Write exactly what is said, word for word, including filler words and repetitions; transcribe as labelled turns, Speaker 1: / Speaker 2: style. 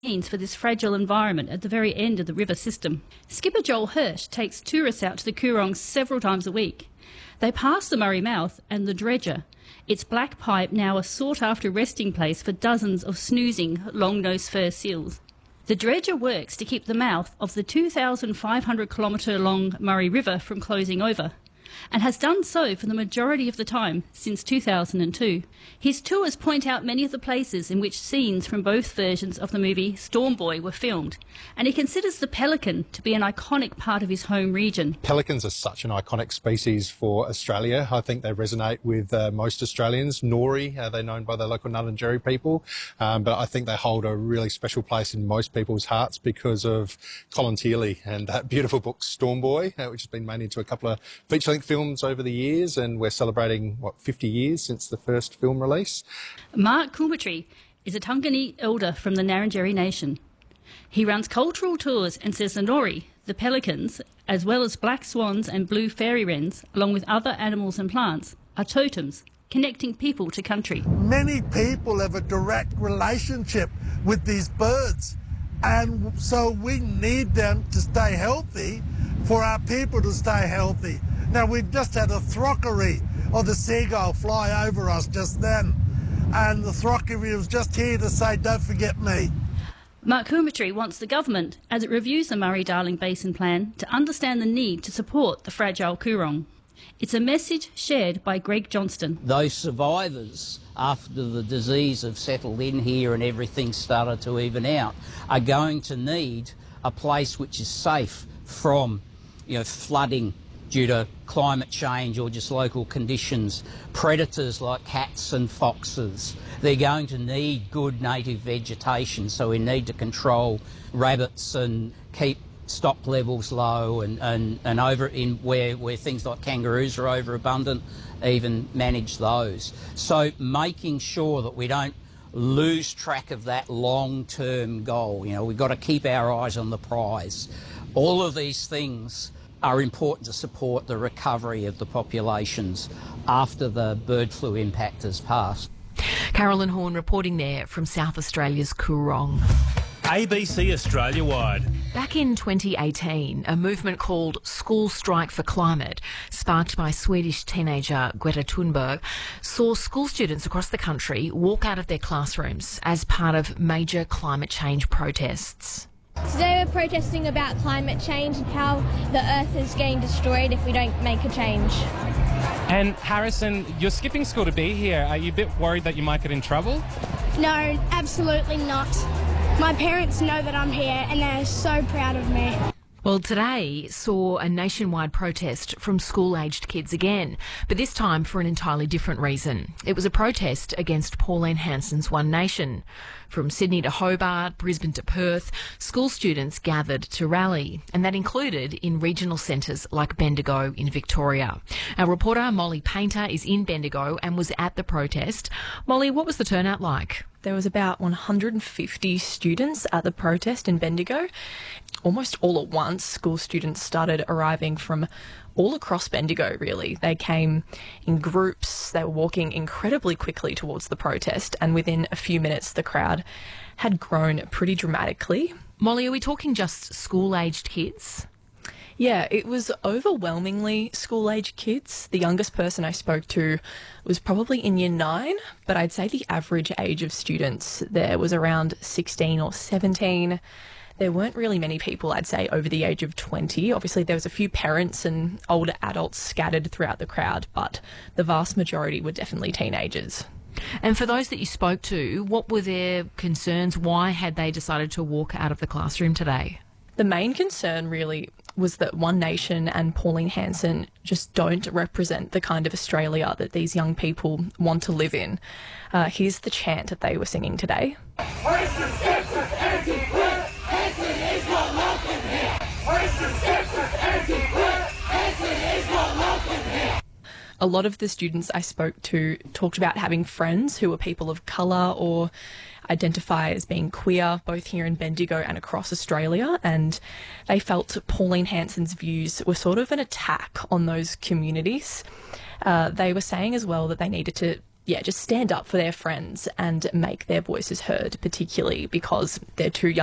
Speaker 1: means for this fragile environment at the very end of the river system. Skipper Joel Hirsch takes tourists out to the Coorong several times a week. They pass the Murray Mouth and the Dredger, its black pipe now a sought-after resting place for dozens of snoozing long-nosed fur seals. The Dredger works to keep the mouth of the two thousand five hundred kilometre long Murray River from closing over, and has done so for the majority of the time since two thousand two. His tours point out many of the places in which scenes from both versions of the movie Storm Boy were filmed, and he considers the pelican to be an iconic part of his home region.
Speaker 2: Pelicans are such an iconic species for Australia. I think they resonate with uh, most Australians. Nori, uh, they're known by the local Ngarrindjeri people, um, but I think they hold a really special place in most people's hearts because of Colin Tearley and that beautiful book Storm Boy, uh, which has been made into a couple of feature-length films over the years, and we're celebrating, what, fifty years since the first film release.
Speaker 1: Mark Coombetry is a Tungane elder from the Ngarrindjeri Nation. He runs cultural tours and says the Nori, the pelicans, as well as black swans and blue fairy wrens, along with other animals and plants, are totems, connecting people to country.
Speaker 3: Many people have a direct relationship with these birds, and so we need them to stay healthy for our people to stay healthy. Now, we've just had a throckery of the seagull fly over us just then, and the throckery was just here to say, don't forget me.
Speaker 1: Mark Coombetry wants the government, as it reviews the Murray-Darling Basin Plan, to understand the need to support the fragile Coorong. It's a message shared by Greg Johnston.
Speaker 4: Those survivors, after the disease have settled in here and everything started to even out, are going to need a place which is safe from, you know, flooding due to climate change or just local conditions, predators like cats and foxes. They're going to need good native vegetation, so we need to control rabbits and keep stock levels low, and, and, and over in where, where things like kangaroos are overabundant, even manage those. So making sure that we don't lose track of that long-term goal. You know, we've got to keep our eyes on the prize. All of these things are important to support the recovery of the populations after the bird flu impact has passed.
Speaker 5: Carolyn Horn reporting there from South Australia's Coorong.
Speaker 6: A B C Australia-wide.
Speaker 5: Back in twenty eighteen, a movement called School Strike for Climate, sparked by Swedish teenager Greta Thunberg, saw school students across the country walk out of their classrooms as part of major climate change protests.
Speaker 7: Today we're protesting about climate change and how the earth is getting destroyed if we don't make a change.
Speaker 6: And Harrison, you're skipping school to be here. Are you a bit worried that you might get in trouble?
Speaker 7: No, absolutely not. My parents know that I'm here and they're so proud of me.
Speaker 5: Well, today saw a nationwide protest from school-aged kids again, but this time for an entirely different reason. It was a protest against Pauline Hanson's One Nation. From Sydney to Hobart, Brisbane to Perth, school students gathered to rally, and that included in regional centres like Bendigo in Victoria. Our reporter Molly Painter is in Bendigo and was at the protest. Molly, what was the turnout like?
Speaker 8: There was about one hundred fifty students at the protest in Bendigo. Almost all at once, school students started arriving from all across Bendigo, really. They came in groups, they were walking incredibly quickly towards the protest, and within a few minutes the crowd had grown pretty dramatically.
Speaker 5: Molly, are we talking just school-aged kids?
Speaker 8: Yeah, it was overwhelmingly school-age kids. The youngest person I spoke to was probably in year nine, but I'd say the average age of students there was around sixteen or seventeen. There weren't really many people, I'd say, over the age of twenty. Obviously, there was a few parents and older adults scattered throughout the crowd, but the vast majority were definitely teenagers.
Speaker 5: And for those that you spoke to, what were their concerns? Why had they decided to walk out of the classroom today?
Speaker 8: The main concern really was that One Nation and Pauline Hanson just don't represent the kind of Australia that these young people want to live in. Uh, here's the chant that they were singing today.
Speaker 9: Racist, sexist, anti-queer, Hanson is not welcome here. Racist, sexist, anti-queer, Hanson is not welcome here.
Speaker 8: A lot of the students I spoke to talked about having friends who were people of colour or identify as being queer, both here in Bendigo and across Australia, and they felt Pauline Hanson's views were sort of an attack on those communities. Uh, they were saying as well that they needed to, yeah, just stand up for their friends and make their voices heard, particularly because they're too young